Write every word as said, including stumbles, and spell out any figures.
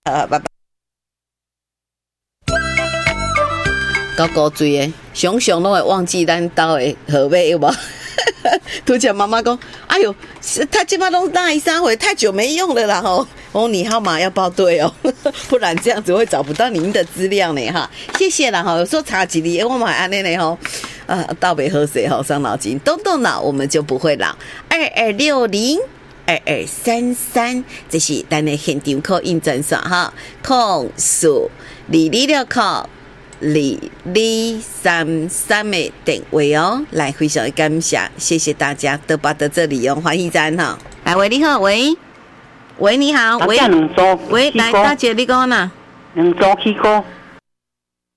呃，拜拜。高高追的，常常拢会忘记咱家的号码，有无？突然妈妈讲：“哎呦，他这把拢大一三回，太久没用了啦吼！哦，你号码要报对哦，不然这样子会找不到您的资料呢哈。谢谢啦哈，有时候查几粒，我买安尼呢吼，啊，倒袂好势吼，伤脑筋，动动脑，我们就不会老。二二六零二二三三，这是咱的现场口印证线哈，控诉二二六扣。二二三三的电话哦，来非常的感谢，谢谢大家都把到这里哦，欢迎站哈，来喂你好，喂喂你好，喂喂，来大姐你讲哪？ 两组起歌。